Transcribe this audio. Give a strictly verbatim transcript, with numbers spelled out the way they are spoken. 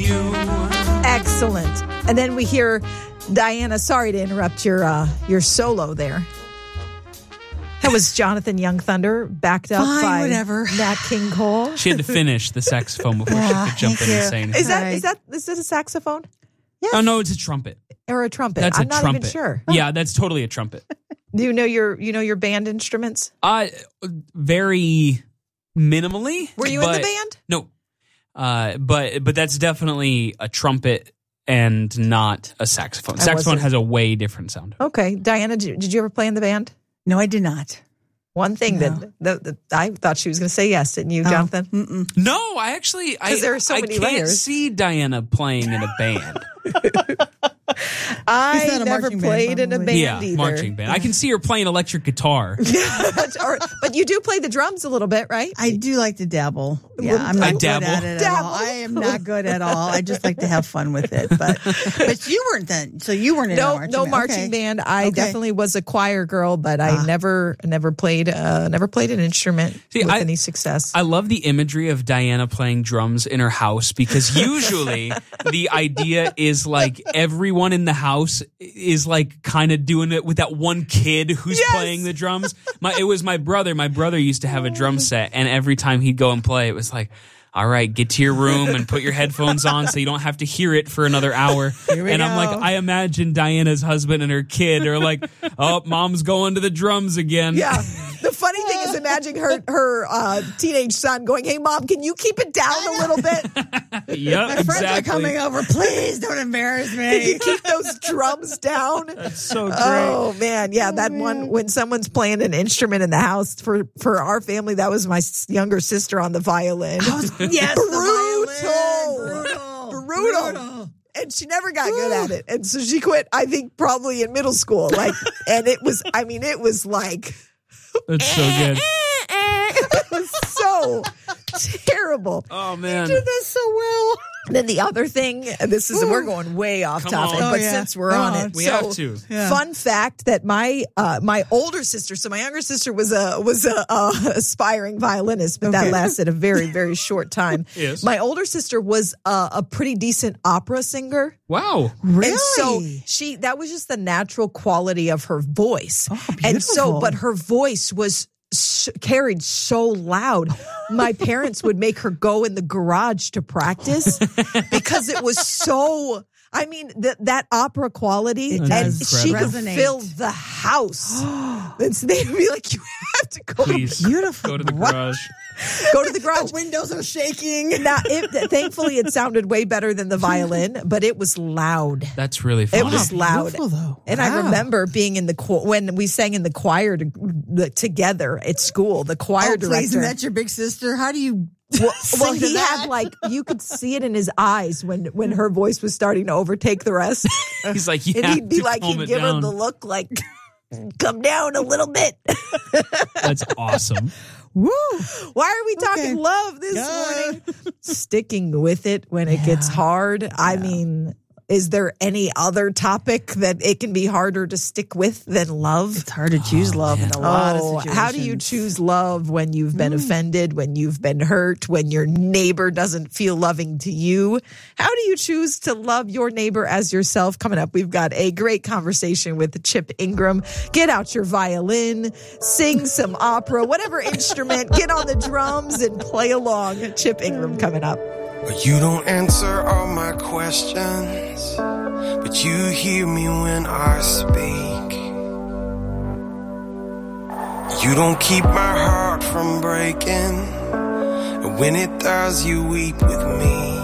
you. Excellent. And then we hear Diana. Sorry to interrupt your uh, your solo there. That was Jonathan Young Thunder, backed up Fine, by whatever. Nat King Cole. She had to finish the saxophone before Yeah, she could jump thank in and you. say anything. Is that Right. is that is it a saxophone Oh, no, it's a trumpet. or a trumpet? That's I'm a not trumpet. even sure. Yeah, that's totally a trumpet. Do you know your you know your band instruments? Uh, very minimally. Were you in but- the band? No. Uh, but but that's definitely a trumpet and not a saxophone. I Saxophone wasn't- has a way different sound. Okay, Diana, did you, did you ever play in the band? No, I did not. One thing No. that the, the, I thought she was going to say yes, didn't you, Oh, Jonathan? mm-mm. No, I actually I, there are so I many can't layers. see Diana playing in a band. I not a never marching band, played in a probably. band yeah, either. marching band. I can see her playing electric guitar. Or- but you do play the drums a little bit, right? I do like to dabble. Yeah, I'm I not good dabble. at it at Dabble. all. I am not good at all. I just like to have fun with it. But but you weren't then. So you weren't in a No, marching no band. marching Okay. band. I Okay. definitely was a choir girl, but I Ah. never, never played, uh, never played an instrument See, with I- any success. I love the imagery of Diana playing drums in her house because usually the idea is like everyone in the house is like kind of doing it with that one kid who's Yes! playing the drums. My it was my brother. My brother used to have a drum set, and every time he'd go and play, it was like, all right, get to your room and put your headphones on so you don't have to hear it for another hour. Here we And I'm go. like, I imagine Diana's husband and her kid are like, oh, mom's going to the drums again. Yeah. The funny thing is imagining her her uh, teenage son going, "Hey, mom, can you keep it down a little bit? Yep, My friends exactly. are coming over. Please don't embarrass Can me. you keep those drums down?" So great. Oh man, yeah, that one when someone's playing an instrument in the house for for our family, that was my s- younger sister on the violin. Yes, Brutal. brutal, Brutal. And she never got good at it, and so she quit. I think probably in middle school, like, and it was. I mean, it was like. That's so good. It was so terrible. Oh, man. Did that so well. And then the other thing, and this is we're going way off Come topic, on. but Oh, yeah. since we're Come on on. it, We so, have to. Yeah. Fun fact that my uh, my older sister, so my younger sister was a was a uh, aspiring violinist, but that Okay. lasted a very very short time. Yes. My older sister was uh, a pretty decent opera singer. Wow. Really? And so she, that was just the natural quality of her voice. Oh, and so, beautiful. but her voice was s carried so loud. My parents would make her go in the garage to practice because it was so, I mean, that that opera quality, It and does she could resonate. fill the house. And so they'd be like, you have to go, Please. Beautiful. Go to the What? garage. go to the garage. The windows are shaking. Now, it, thankfully, it sounded way better than the violin, but it was loud. That's really fun. It was loud. Beautiful, though. And I Wow. remember being in the cho- when we sang in the choir to, the, together at school. The choir Oh, director. please, and that's your big sister. How do you? well, well, sing to he that? had like you could see it in his eyes when when her voice was starting to overtake the rest. He's like, you And have he'd be to like, calm he'd it give down. her the look like, come down a little bit. That's awesome. Woo! Why are we talking Okay. love this Yeah. morning? Sticking with it when it gets hard. I mean, is there any other topic that it can be harder to stick with than love? It's hard to choose love in a lot Oh, of situations. how do you choose love when you've been offended, when you've been hurt, when your neighbor doesn't feel loving to you? How do you choose to love your neighbor as yourself? Coming up, we've got a great conversation with Chip Ingram. Get out your violin, sing some opera, whatever instrument, get on the drums and play along. Chip Ingram coming up. But you don't answer all my questions, but you hear me when I speak. You don't keep my heart from breaking, and when it does, you weep with me.